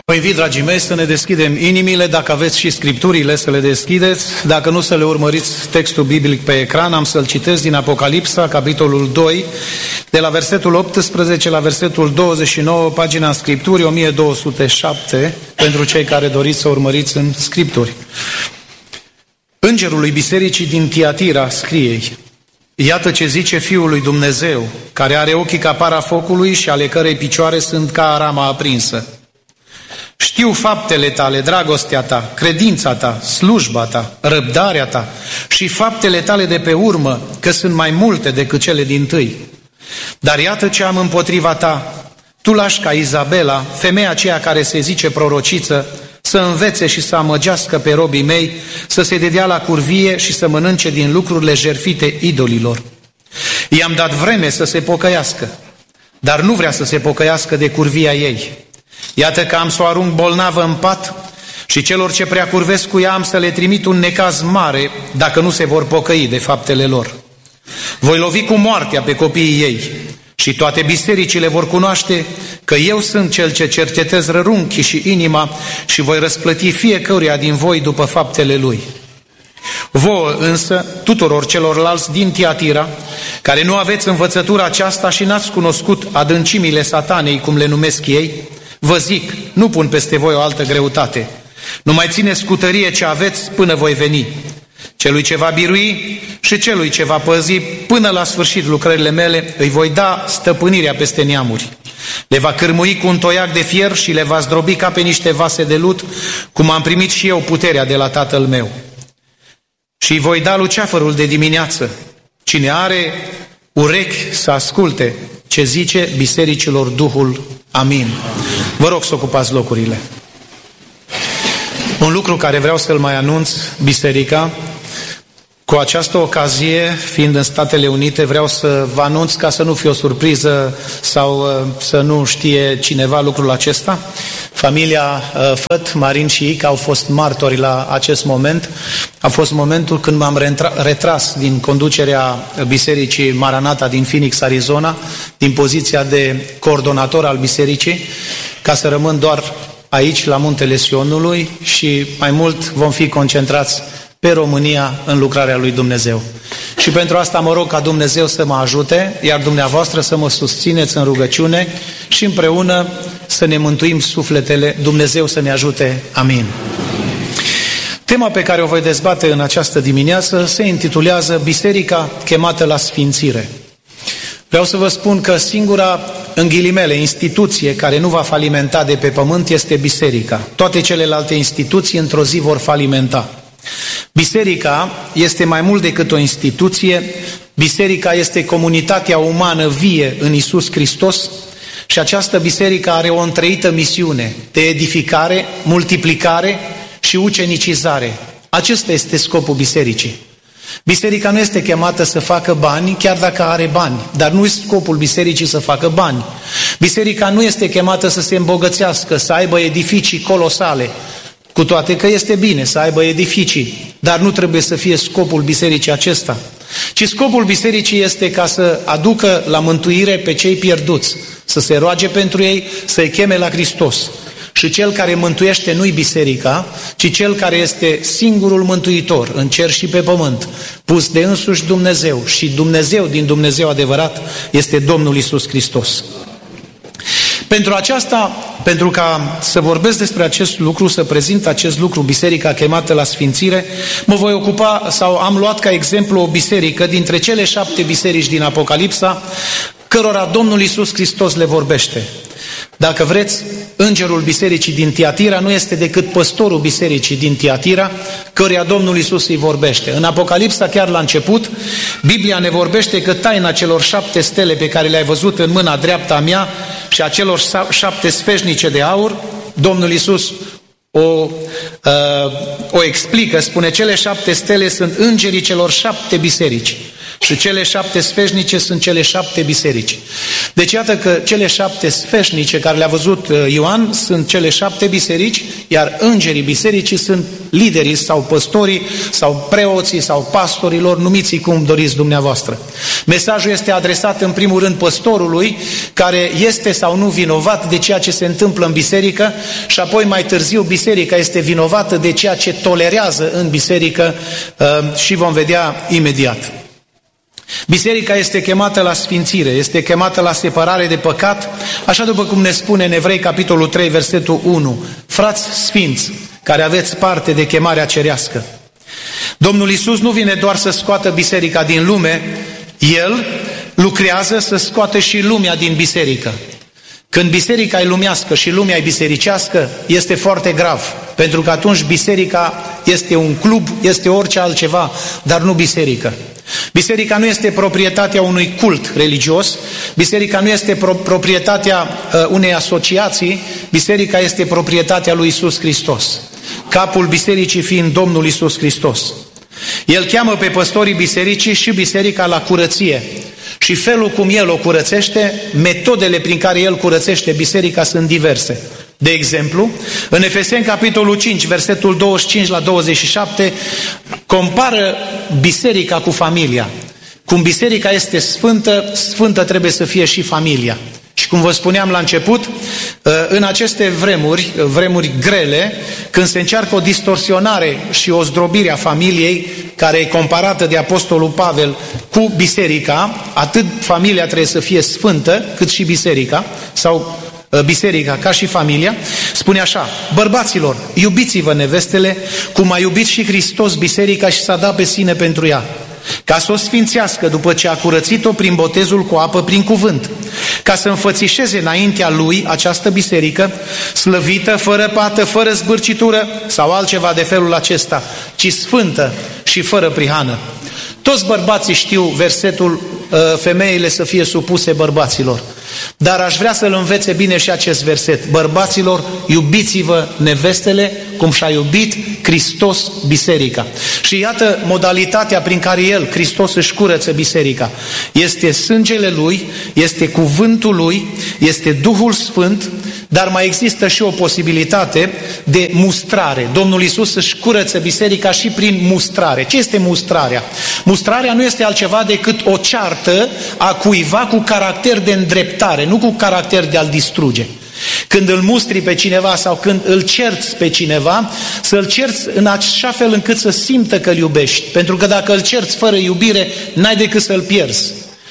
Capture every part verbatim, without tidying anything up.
Vă invit, dragii mei, să ne deschidem inimile, dacă aveți și scripturile să le deschideți, dacă nu să le urmăriți textul biblic pe ecran, am să-l citesc din Apocalipsa, capitolul doi, de la versetul optsprezece la versetul douăzeci și nouă, pagina în Scripturi o mie două sute șapte, pentru cei care doriți să urmăriți în Scripturi. Îngerului bisericii din Tiatira scrie: iată ce zice Fiul lui Dumnezeu, care are ochii ca para focului și ale cărei picioare sunt ca arama aprinsă. Știu faptele tale, dragostea ta, credința ta, slujba ta, răbdarea ta și faptele tale de pe urmă, că sunt mai multe decât cele dintâi. Dar iată ce am împotriva ta: tu lași ca Izabela, femeia aceea care se zice prorociță, să învețe și să amăgească pe robii mei, să se dedea la curvie și să mănânce din lucrurile jertfite idolilor. I-am dat vreme să se pocăiască, dar nu vrea să se pocăiască de curvia ei. Iată că am să o arunc bolnavă în pat și celor ce prea curvesc cu ea am să le trimit un necaz mare dacă nu se vor pocăi de faptele lor. Voi lovi cu moartea pe copiii ei și toate bisericile vor cunoaște că eu sunt cel ce cercetez rărunchii și inima și voi răsplăti fiecăruia din voi după faptele lui. Vouă însă, tuturor celorlalți din Tiatira, care nu aveți învățătura aceasta și n-ați cunoscut adâncimile satanei, cum le numesc ei, vă zic, nu pun peste voi o altă greutate. Nu mai țineți cu tărie ce aveți până voi veni. Celui ce va birui și celui ce va păzi până la sfârșit lucrările mele, îi voi da stăpânirea peste neamuri. Le va cârmui cu un toiac de fier și le va zdrobi ca pe niște vase de lut, cum am primit și eu puterea de la Tatăl meu. Și îi voi da luceafărul de dimineață. Cine are urechi să asculte ce zice bisericilor Duhul. Amin. Vă rog să ocupați locurile. Un lucru care vreau să-l mai anunț, biserica, cu această ocazie, fiind în Statele Unite, vreau să vă anunț, ca să nu fie o surpriză sau să nu știe cineva lucrul acesta. Familia Făt, Marin și Ica au fost martori la acest moment. A fost momentul când m-am retras din conducerea Bisericii Maranata din Phoenix, Arizona, din poziția de coordonator al bisericii, ca să rămân doar aici, la Muntele Sionului, și mai mult vom fi concentrați pe România în lucrarea lui Dumnezeu. Și pentru asta mă rog ca Dumnezeu să mă ajute, iar dumneavoastră să mă susțineți în rugăciune și împreună să ne mântuim sufletele, Dumnezeu să ne ajute. Amin. Tema pe care o voi dezbate în această dimineață se intitulează Biserica chemată la sfințire. Vreau să vă spun că singura, în ghilimele, instituție care nu va falimenta de pe pământ este biserica. Toate celelalte instituții într-o zi vor falimenta. Biserica este mai mult decât o instituție, biserica este comunitatea umană vie în Iisus Hristos și această biserică are o întreită misiune de edificare, multiplicare și ucenicizare. Acesta este scopul bisericii. Biserica nu este chemată să facă bani, chiar dacă are bani, dar nu este scopul bisericii să facă bani. Biserica nu este chemată să se îmbogățească, să aibă edificii colosale, cu toate că este bine să aibă edificii, dar nu trebuie să fie scopul bisericii acesta, ci scopul bisericii este ca să aducă la mântuire pe cei pierduți, să se roage pentru ei, să-i cheme la Hristos. Și cel care mântuiește nu-i biserica, ci cel care este singurul mântuitor în cer și pe pământ, pus de însuși Dumnezeu, și Dumnezeu din Dumnezeu adevărat este Domnul Iisus Hristos. Pentru aceasta, pentru ca să vorbesc despre acest lucru, să prezint acest lucru, biserica chemată la sfințire, mă voi ocupa, sau am luat ca exemplu o biserică dintre cele șapte biserici din Apocalipsa, cărora Domnul Iisus Hristos le vorbește. Dacă vreți, îngerul bisericii din Tiatira nu este decât păstorul bisericii din Tiatira, căreia Domnul Iisus îi vorbește. În Apocalipsa, chiar la început, Biblia ne vorbește că taina celor șapte stele pe care le-ai văzut în mâna dreaptă a mea și a celor șapte sfeșnice de aur, Domnul Iisus o, uh, o explică, spune, cele șapte stele sunt îngerii celor șapte biserici. Și cele șapte sfeșnice sunt cele șapte biserici. Deci iată că cele șapte sfeșnice care le-a văzut Ioan sunt cele șapte biserici, iar îngerii bisericii sunt liderii sau păstorii sau preoții sau pastorilor, numiți cum doriți dumneavoastră. Mesajul este adresat în primul rând păstorului, care este sau nu vinovat de ceea ce se întâmplă în biserică, și apoi mai târziu biserica este vinovată de ceea ce tolerează în biserică și vom vedea imediat. Biserica este chemată la sfințire, este chemată la separare de păcat, așa după cum ne spune în Evrei, capitolul trei, versetul unu. Frați sfinți, care aveți parte de chemarea cerească. Domnul Iisus nu vine doar să scoată biserica din lume, El lucrează să scoată și lumea din biserică. Când biserica e lumească și lumea e bisericească, este foarte grav, pentru că atunci biserica este un club, este orice altceva, dar nu biserică. Biserica nu este proprietatea unui cult religios, biserica nu este pro- proprietatea uh, unei asociații, biserica este proprietatea lui Iisus Hristos, capul bisericii fiind Domnul Iisus Hristos. El cheamă pe păstorii bisericii și biserica la curăție. Și felul cum El o curățește, metodele prin care El curățește biserica sunt diverse. De exemplu, în Efeseni, capitolul cinci, versetul douăzeci și cinci la douăzeci și șapte, compară biserica cu familia. Cum biserica este sfântă, sfântă trebuie să fie și familia. Și cum vă spuneam la început, în aceste vremuri, vremuri grele, când se încearcă o distorsionare și o zdrobire a familiei, care e comparată de Apostolul Pavel cu biserica, atât familia trebuie să fie sfântă, cât și biserica, sau biserica ca și familia, spune așa: bărbaților, iubiți-vă nevestele, cum a iubit și Hristos biserica și s-a dat pe sine pentru ea, ca să o sfințească după ce a curățit-o prin botezul cu apă prin cuvânt, ca să înfățișeze înaintea Lui această biserică, slăvită, fără pată, fără zbârcitură sau altceva de felul acesta, ci sfântă și fără prihană. Toți bărbații știu versetul femeile să fie supuse bărbaților, dar aș vrea să-l învețe bine și acest verset: bărbaților, iubiți-vă nevestele cum și-a iubit Hristos biserica. Și iată modalitatea prin care El, Hristos, își curăță biserica. Este sângele Lui, este cuvântul Lui, este Duhul Sfânt, dar mai există și o posibilitate de mustrare. Domnul Iisus își curăță biserica și prin mustrare. Ce este mustrarea? Mustrarea nu este altceva decât o ceartă a cuiva cu caracter de îndreptare, nu cu caracter de a-l distruge. Când îl mustri pe cineva sau când îl cerți pe cineva, să-l cerți în așa fel încât să simtă că îl iubești. Pentru că dacă îl cerți fără iubire, n-ai decât să-l pierzi.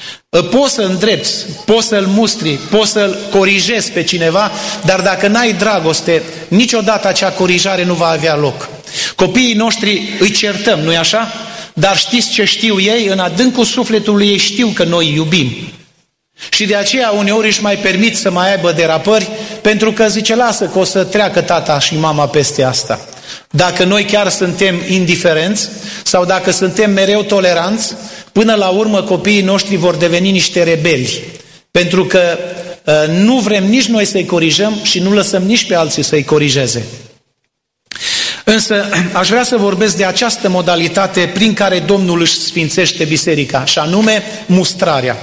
Poți să-l îndrepți, poți să-l mustri, poți să-l corijezi pe cineva, dar dacă n-ai dragoste, niciodată acea corijare nu va avea loc. Copiii noștri îi certăm, nu-i așa? Dar știți ce știu ei? În adâncul sufletului ei știu că noi iubim. Și de aceea uneori își mai permit să mai aibă derapări, pentru că zice: lasă că o să treacă tata și mama peste asta. Dacă noi chiar suntem indiferenți sau dacă suntem mereu toleranți, până la urmă copiii noștri vor deveni niște rebeli, pentru că uh, nu vrem nici noi să-i corijăm și nu lăsăm nici pe alții să-i corijeze. Însă aș vrea să vorbesc de această modalitate prin care Domnul își sfințește biserica, și anume mustrarea.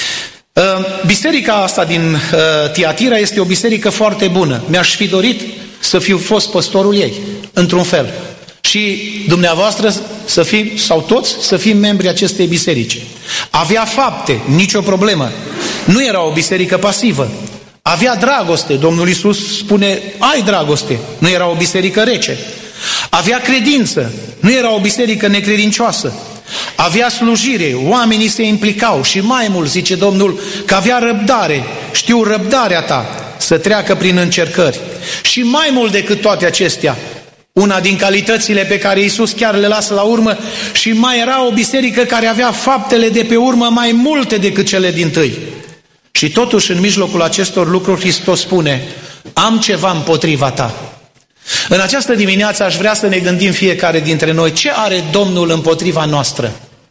Biserica asta din Tiatira este o biserică foarte bună. Mi-aș fi dorit să fiu fost păstorul ei, într-un fel. Și dumneavoastră să fim, sau toți, să fim membri acestei biserici. Avea fapte, nicio problemă. Nu era o biserică pasivă. Avea dragoste. Domnul Iisus spune: ai dragoste. Nu era o biserică rece. Avea credință. Nu era o biserică necredincioasă. Avea slujire, oamenii se implicau și mai mult, zice Domnul, că avea răbdare. Știu răbdarea ta să treacă prin încercări. Și mai mult decât toate acestea, una din calitățile pe care Iisus chiar le lasă la urmă, și mai era o biserică care avea faptele de pe urmă mai multe decât cele dintâi. Și totuși, în mijlocul acestor lucruri, Hristos spune: am ceva împotriva ta. În această dimineață aș vrea să ne gândim fiecare dintre noi: ce are Domnul împotriva noastră?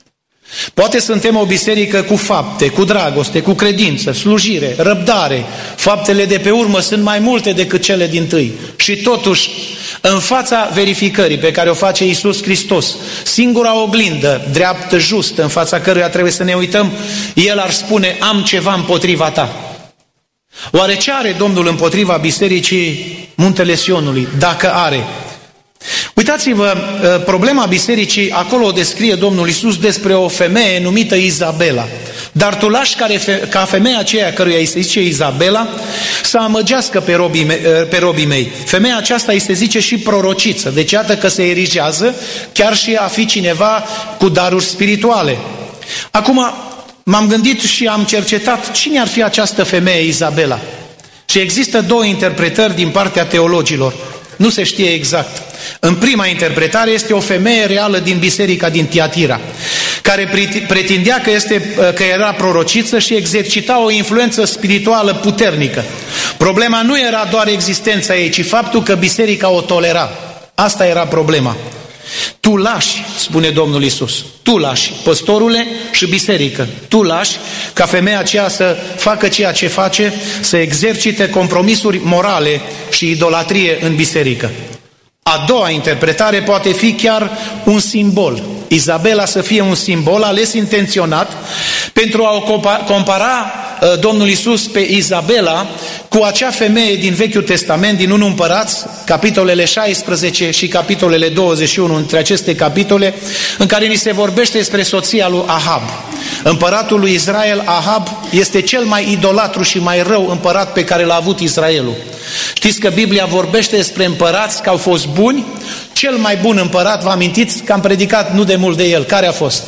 Poate suntem o biserică cu fapte, cu dragoste, cu credință, slujire, răbdare. Faptele de pe urmă sunt mai multe decât cele dintâi. Și totuși, în fața verificării pe care o face Iisus Hristos, singura oglindă, dreaptă, justă, în fața căruia trebuie să ne uităm, El ar spune, am ceva împotriva ta. Oare ce are Domnul împotriva bisericii Muntele Sionului, dacă are? Uitați-vă, problema bisericii, acolo o descrie Domnul Iisus despre o femeie numită Izabela. Dar tu lași care, ca femeia aceea căruia îi se zice Izabela să amăgească pe robii, mei, pe robii mei. Femeia aceasta îi se zice și prorociță, deci iată că se erigează chiar și a fi cineva cu daruri spirituale. Acum m-am gândit și am cercetat cine ar fi această femeie Izabela. Și există două interpretări din partea teologilor. Nu se știe exact. În prima interpretare este o femeie reală din biserica din Tiatira, care pretindea că, este, că era prorociță și exercita o influență spirituală puternică. Problema nu era doar existența ei, ci faptul că biserica o tolera. Asta era problema. Tu lași, spune Domnul Iisus, tu lași, păstorule și biserică, tu lași ca femeia aceea să facă ceea ce face, să exercite compromisuri morale și idolatrie în biserică. A doua interpretare poate fi chiar un simbol. Izabela să fie un simbol ales intenționat pentru a o compara uh, Domnul Iisus pe Izabela cu acea femeie din Vechiul Testament, din întâi Împărați, capitolele șaisprezece și capitolele douăzeci și unu, între aceste capitole, în care ni se vorbește despre soția lui Ahab. Împăratul lui Israel, Ahab, este cel mai idolatru și mai rău împărat pe care l-a avut Israelul. Știți că Biblia vorbește despre împărați că au fost buni? Cel mai bun împărat, vă amintiți că am predicat nu de mult de el. Care a fost?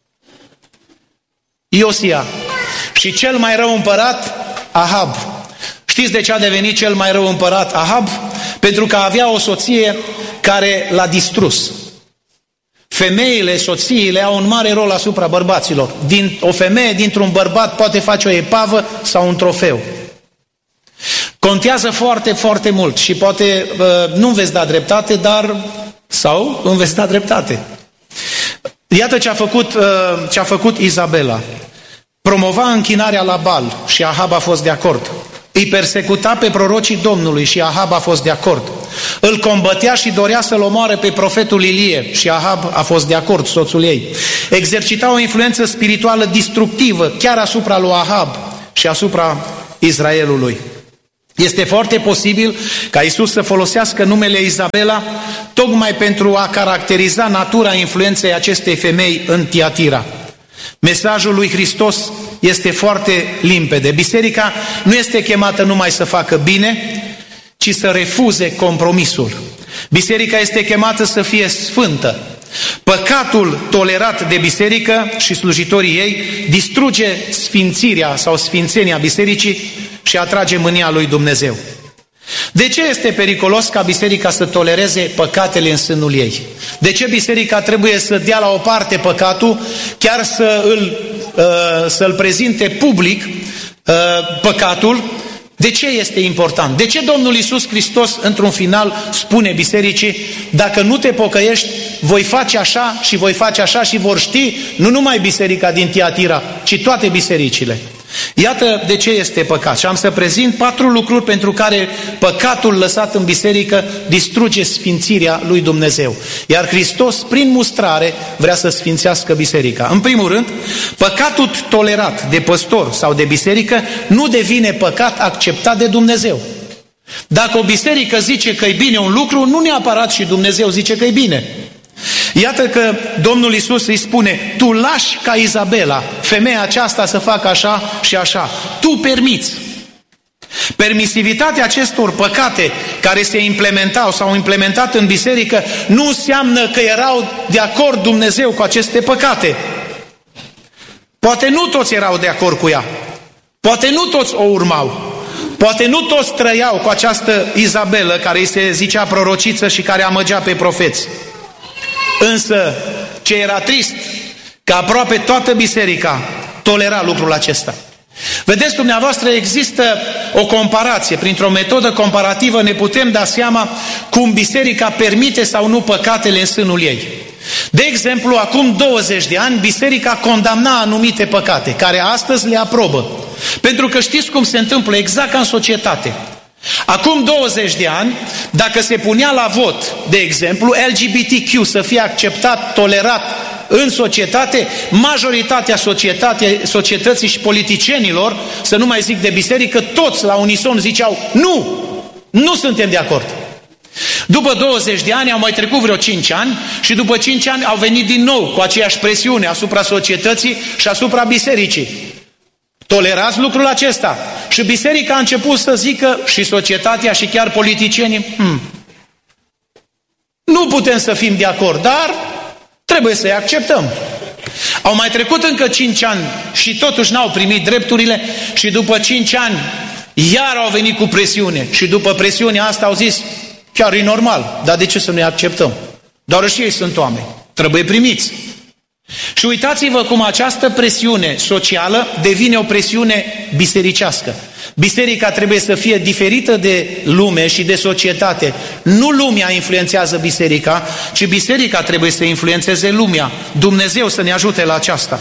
Iosia. Și cel mai rău împărat? Ahab. Știți de ce a devenit cel mai rău împărat Ahab? Pentru că avea o soție care l-a distrus. Femeile, soțiile au un mare rol asupra bărbaților. Din, o femeie dintr-un bărbat poate face o epavă sau un trofeu. Contează foarte, foarte mult și poate uh, nu veți da dreptate, dar sau îmi veți da dreptate. Iată ce a făcut, uh, ce a făcut Izabela. Promova închinarea la Baal și Ahab a fost de acord. Îi persecuta pe prorocii Domnului și Ahab a fost de acord. Îl combătea și dorea să-l omoare pe profetul Ilie și Ahab a fost de acord, soțul ei. Exercita o influență spirituală distructivă chiar asupra lui Ahab și asupra Israelului. Este foarte posibil ca Iisus să folosească numele Izabela tocmai pentru a caracteriza natura influenței acestei femei în Tiatira. Mesajul lui Hristos este foarte limpede. Biserica nu este chemată numai să facă bine, ci să refuze compromisul. Biserica este chemată să fie sfântă. Păcatul tolerat de biserică și slujitorii ei distruge sfințirea sau sfințenia bisericii și atrage mânia lui Dumnezeu. De ce este periculos ca biserica să tolereze păcatele în sânul ei? De ce biserica trebuie să dea la o parte păcatul, chiar să îl, uh, să-l prezinte public uh, păcatul? De ce este important? De ce Domnul Iisus Hristos, într-un final, spune bisericii, dacă nu te pocăiești, voi face așa și voi face așa și vor ști nu numai biserica din Tiatira, ci toate bisericile. Iată de ce este păcat. Și am să prezint patru lucruri pentru care păcatul lăsat în biserică distruge sfințirea lui Dumnezeu. Iar Hristos, prin mustrare, vrea să sfințească biserica. În primul rând, păcatul tolerat de păstor sau de biserică nu devine păcat acceptat de Dumnezeu. Dacă o biserică zice că e bine un lucru, nu neapărat și Dumnezeu zice că e bine. Iată că Domnul Iisus îi spune, tu lași ca Izabela, femeia aceasta să facă așa și așa. Tu permiți. Permisivitatea acestor păcate care se implementau sau implementat în biserică nu înseamnă că erau de acord Dumnezeu cu aceste păcate. Poate nu toți erau de acord cu ea. Poate nu toți o urmau. Poate nu toți trăiau cu această Izabelă care îi se zicea prorociță și care amăgea pe profeți. Însă, ce era trist, că aproape toată biserica tolera lucrul acesta. Vedeți, dumneavoastră, există o comparație. Printr-o metodă comparativă ne putem da seama cum biserica permite sau nu păcatele în sânul ei. De exemplu, acum douăzeci de ani, biserica condamna anumite păcate, care astăzi le aprobă. Pentru că știți cum se întâmplă, exact ca în societate. Acum douăzeci de ani, dacă se punea la vot, de exemplu, L G B T Q să fie acceptat, tolerat în societate, majoritatea societate, societății și politicienilor, să nu mai zic de biserică, toți la unison ziceau, nu, nu suntem de acord. După douăzeci de ani, au mai trecut vreo cinci ani și după cinci ani au venit din nou cu aceeași presiune asupra societății și asupra bisericii. Tolerați lucrul acesta. Și biserica a început să zică, și societatea și chiar politicienii, hmm, nu putem să fim de acord, dar trebuie să-i acceptăm. Au mai trecut încă cinci ani și totuși n-au primit drepturile și după cinci ani iar au venit cu presiune și după presiunea asta au zis, chiar e normal, dar de ce să nu-i acceptăm? Doar și ei sunt oameni, trebuie primiți. Și uitați-vă cum această presiune socială devine o presiune bisericească. Biserica trebuie să fie diferită de lume și de societate. Nu lumea influențează biserica, ci biserica trebuie să influențeze lumea. Dumnezeu să ne ajute la aceasta.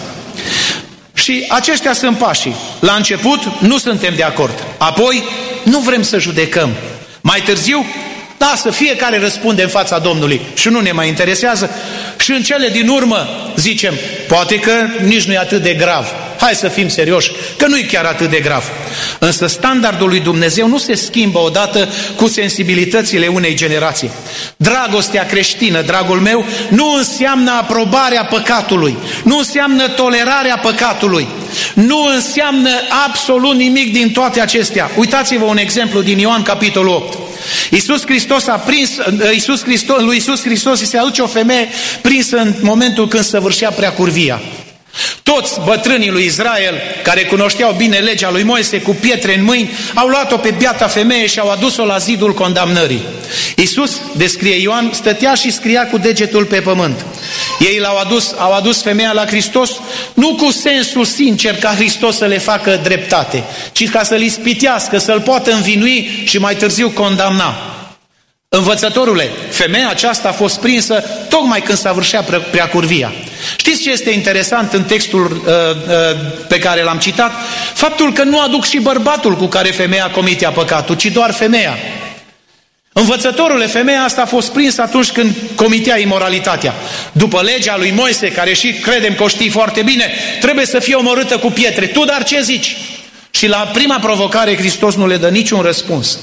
Și aceștia sunt pașii. La început nu suntem de acord. Apoi nu vrem să judecăm. Mai târziu, da, să fiecare răspunde în fața Domnului și nu ne mai interesează. Și în cele din urmă zicem, poate că nici nu e atât de grav. Hai să fim serioși, că nu e chiar atât de grav. Însă standardul lui Dumnezeu nu se schimbă odată cu sensibilitățile unei generații. Dragostea creștină, dragul meu, nu înseamnă aprobarea păcatului, nu înseamnă tolerarea păcatului, nu înseamnă absolut nimic din toate acestea. Uitați-vă un exemplu din Ioan capitolul opt. Iisus Hristos a prins, Iisus Hristos, lui Iisus Hristos îi se aduce o femeie prinsă în momentul când săvârșea preacurvia. Toți bătrânii lui Israel, care cunoșteau bine legea lui Moise cu pietre în mâini, au luat-o pe biata femeie și au adus-o la zidul condamnării. Iisus, descrie Ioan, stătea și scria cu degetul pe pământ. Ei l-au adus, au adus femeia la Hristos, nu cu sensul sincer ca Hristos să le facă dreptate, ci ca să-l ispitească, să-l poată învinui și mai târziu condamna. Învățătorule, femeia aceasta a fost prinsă tocmai când săvârșea preacurvia. Știți ce este interesant în textul uh, uh, pe care l-am citat? Faptul că nu aduc și bărbatul cu care femeia comitea păcatul, ci doar femeia. Învățătorule, femeia asta a fost prinsă atunci când comitea imoralitatea. După legea lui Moise, care și credem că o știi foarte bine, trebuie să fie omorâtă cu pietre. Tu dar ce zici? Și la prima provocare Hristos nu le dă niciun răspuns.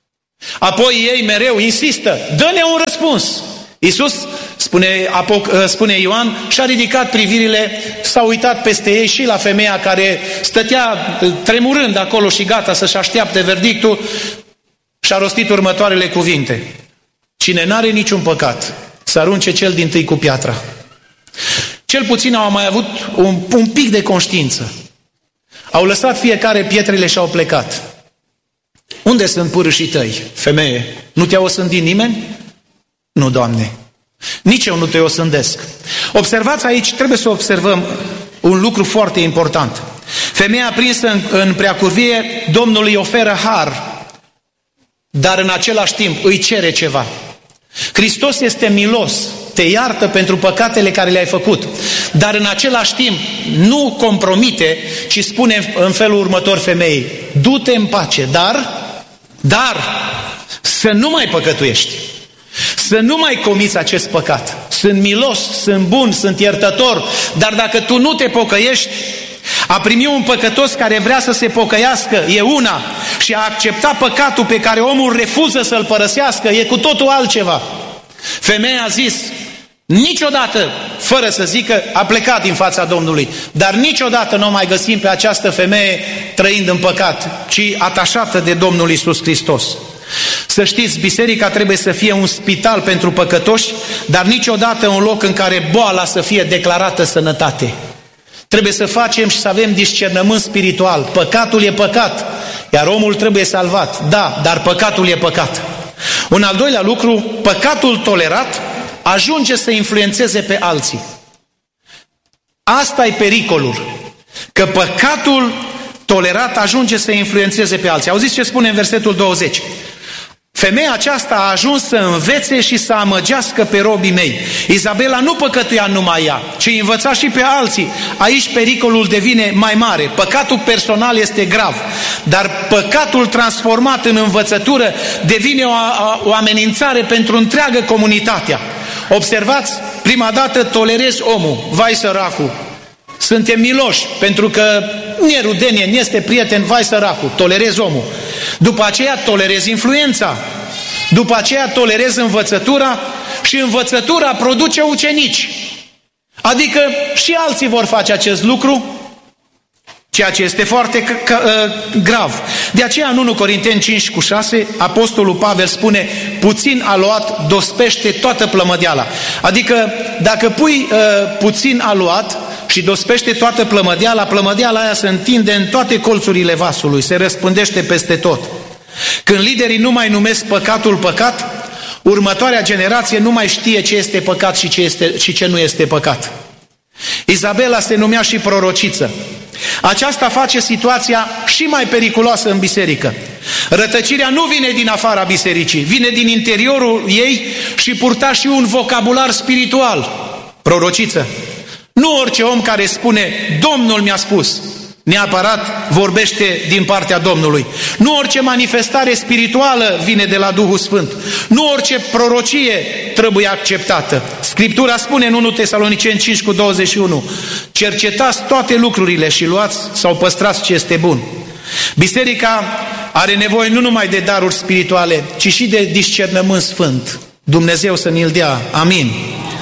Apoi ei mereu insistă, dă-ne un răspuns. Iisus, spune, spune Ioan, și-a ridicat privirile, s-a uitat peste ei și la femeia care stătea tremurând acolo și gata să-și așteapte verdictul și a rostit următoarele cuvinte. Cine n-are niciun păcat, să arunce cel dintâi cu piatra. Cel puțin au mai avut un, un pic de conștiință. Au lăsat fiecare pietrele și au plecat. Unde sunt pârâșii tăi, femeie? Nu te-a osândit nimeni? Nu, Doamne. Nici eu nu te osândesc. Observați aici, trebuie să observăm un lucru foarte important. Femeia prinsă în, în preacurvie, Domnul îi oferă har, dar în același timp îi cere ceva. Hristos este milos, te iartă pentru păcatele care le-ai făcut, dar în același timp nu compromite, ci spune în felul următor femeii, du-te în pace, dar, dar să nu mai păcătuiești, să nu mai comiți acest păcat. Sunt milos, sunt bun, sunt iertător, dar dacă tu nu te pocăiești, a primi un păcătos care vrea să se pocăiască e una și a accepta păcatul pe care omul refuză să-l părăsească e cu totul altceva. Femeia a zis, niciodată, fără să zică, a plecat din fața Domnului, dar niciodată nu o mai găsim pe această femeie trăind în păcat, ci atașată de Domnul Iisus Hristos. Să știți, biserica trebuie să fie un spital pentru păcătoși, dar niciodată un loc în care boala să fie declarată sănătate. Trebuie să facem și să avem discernământ spiritual. Păcatul e păcat, iar omul trebuie salvat. Da, dar păcatul e păcat. Un al doilea lucru, păcatul tolerat ajunge să influențeze pe alții. Asta e pericolul. Că păcatul tolerat, ajunge să influențeze pe alții. Auziți ce spune în versetul douăzeci? Femeia aceasta a ajuns să învețe și să amăgească pe robii mei. Izabela nu păcătuia numai ea, ci învăța și pe alții. Aici pericolul devine mai mare. Păcatul personal este grav, dar păcatul transformat în învățătură devine o, o amenințare pentru întreagă comunitatea. Observați, prima dată tolerezi omul, vai săracul, suntem miloși, pentru că nu e rudenie, nu este prieten, vai săracul, tolerezi omul. După aceea tolerezi influența, după aceea tolerezi învățătura și învățătura produce ucenici. Adică și alții vor face acest lucru, ceea ce este foarte grav. De aceea în unu Corinteni cinci cu șase, apostolul Pavel spune, puțin aluat dospește toată plămădeala. Adică dacă pui uh, puțin aluat și dospește toată plămădeala, plămădeala aia se întinde în toate colțurile vasului, se răspândește peste tot. Când liderii nu mai numesc păcatul păcat, următoarea generație nu mai știe ce este păcat și ce, este, și ce nu este păcat. Izabela se numea și prorociță. Aceasta face situația și mai periculoasă în biserică. Rătăcirea nu vine din afara bisericii, vine din interiorul ei și purta și un vocabular spiritual. Prorociță. Nu orice om care spune, Domnul mi-a spus, neapărat vorbește din partea Domnului. Nu orice manifestare spirituală vine de la Duhul Sfânt. Nu orice prorocie trebuie acceptată. Scriptura spune în unu Tesaloniceni cinci cu douăzeci și unu, cercetați toate lucrurile și luați sau păstrați ce este bun. Biserica are nevoie nu numai de daruri spirituale, ci și de discernământ sfânt. Dumnezeu să ne-l dea. Amin.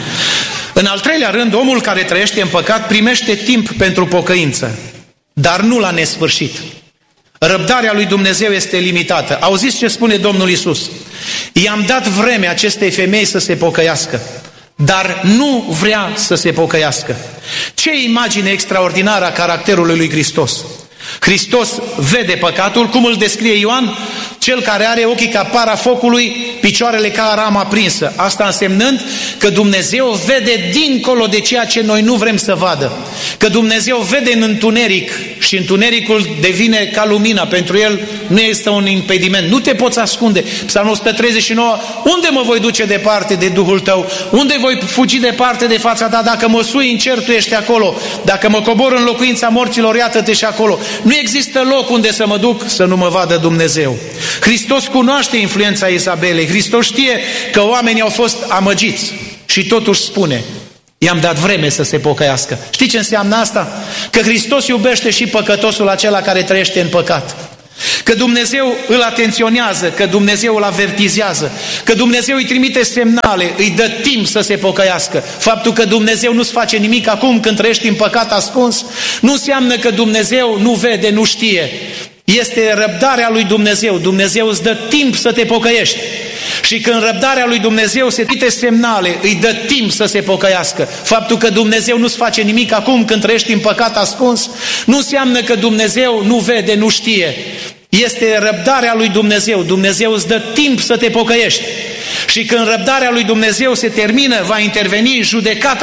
În al treilea rând, omul care trăiește în păcat primește timp pentru pocăință, dar nu la nesfârșit. Răbdarea lui Dumnezeu este limitată. Auziți ce spune Domnul Iisus? I-am dat vreme acestei femei să se pocăiască, dar nu vrea să se pocăiască. Ce imagine extraordinară a caracterului lui Hristos! Hristos vede păcatul, cum îl descrie Ioan, cel care are ochii ca para focului, picioarele ca rama prinsă. Asta însemnând că Dumnezeu vede dincolo de ceea ce noi nu vrem să vadă. Că Dumnezeu vede în întuneric și întunericul devine ca lumina. Pentru El nu este un impediment. Nu te poți ascunde. Psalmul o sută treizeci și nouă, unde mă voi duce departe de Duhul Tău? Unde voi fugi departe de fața Ta? Dacă mă sui în cer, Tu ești acolo. Dacă mă cobor în locuința morților, iată-te și acolo. Nu există loc unde să mă duc să nu mă vadă Dumnezeu. Hristos cunoaște influența Izabelei. Hristos știe că oamenii au fost amăgiți și totuși spune, i-am dat vreme să se pocăiască. Știi ce înseamnă asta? Că Hristos iubește și păcătosul acela care trăiește în păcat. Că Dumnezeu îl atenționează, că Dumnezeu îl avertizează, că Dumnezeu îi trimite semnale, îi dă timp să se pocăiască. Faptul că Dumnezeu nu-ți face nimic acum când trăiești în păcat ascuns, nu înseamnă că Dumnezeu nu vede, nu știe. Este răbdarea lui Dumnezeu. Dumnezeu îți dă timp să te pocăiești. Și când răbdarea lui Dumnezeu se trimite semnale, îi dă timp să se pocăiască. Faptul că Dumnezeu nu-ți face nimic acum când trăiești în păcat ascuns, nu înseamnă că Dumnezeu nu vede, nu știe. Este răbdarea lui Dumnezeu. Dumnezeu îți dă timp să te pocăiești. Și când răbdarea lui Dumnezeu se termină, va interveni judecata